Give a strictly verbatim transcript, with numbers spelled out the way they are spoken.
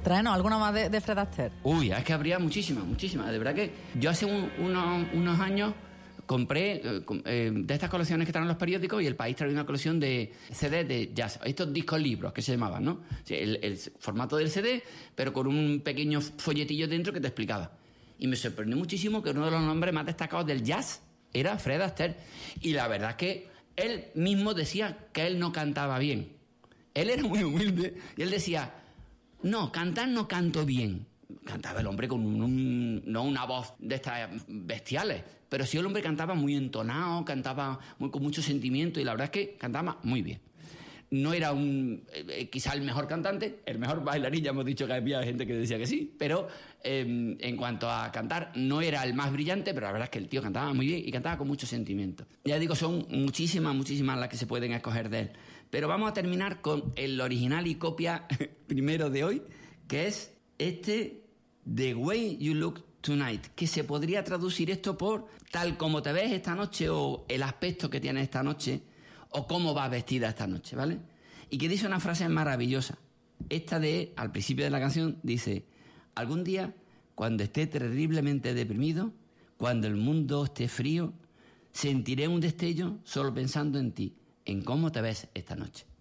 Tráenos alguna más de, de Fred Astaire. Uy, es que habría muchísimas, muchísimas. De verdad que yo hace un, unos, unos años compré eh, eh, de estas colecciones que traen los periódicos, y El País trae una colección de C D de jazz, estos discos libros que se llamaban, ¿no? El, el formato del C D, pero con un pequeño folletillo dentro que te explicaba. Y me sorprendió muchísimo que uno de los nombres más destacados del jazz era Fred Astaire. Y la verdad es que él mismo decía que él no cantaba bien. Él era muy humilde y él decía, no, cantar no canto bien. Cantaba el hombre con un, un, no una voz de estas bestiales, pero sí el hombre cantaba muy entonado, cantaba muy, con mucho sentimiento, y la verdad es que cantaba muy bien. No era un eh, quizá el mejor cantante, el mejor bailarín, ya hemos dicho que había gente que decía que sí, pero eh, en cuanto a cantar no era el más brillante, pero la verdad es que el tío cantaba muy bien y cantaba con mucho sentimiento. Ya digo, son muchísimas, muchísimas las que se pueden escoger de él, pero vamos a terminar con el original y copia primero de hoy, que es este The Way You Look Tonight, que se podría traducir esto por tal como te ves esta noche, o el aspecto que tienes esta noche, o cómo vas vestida esta noche, ¿vale? Y que dice una frase maravillosa. Esta de, al principio de la canción, dice: algún día, cuando esté terriblemente deprimido, cuando el mundo esté frío, sentiré un destello solo pensando en ti, en cómo te ves esta noche.